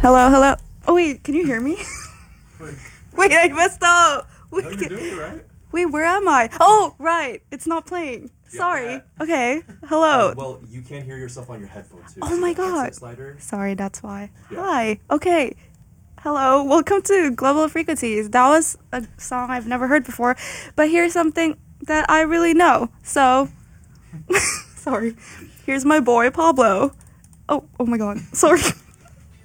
Hello, hello. Oh wait, can you hear me? Wait, Wait, I messed up. Wait, no, you're doing it right. wait, where am I? Oh, right. It's not playing. Yeah, Sorry. that. Okay. Hello. Well, you can't hear yourself on your headphones too. Oh See my that headset God. Slider? Sorry, that's why. Yeah. Hi. Okay. Hello. Welcome to Global Frequencies. That was a song I've never heard before, but here's something that I really know. So, sorry. Here's my boy Pablo. Oh my God. Sorry.